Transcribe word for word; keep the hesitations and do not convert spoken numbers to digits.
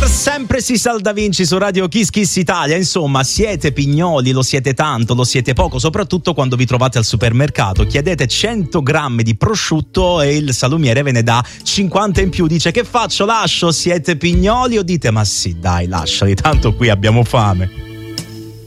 Sempre si salda vinci su Radio Kiss Kiss Italia. Insomma, siete pignoli, lo siete tanto, lo siete poco, soprattutto quando vi trovate al supermercato. Chiedete cento grammi di prosciutto e il salumiere ve ne dà cinquanta in più. Dice: che faccio, lascio? Siete pignoli? O dite: ma sì, dai, lasciali, tanto qui abbiamo fame.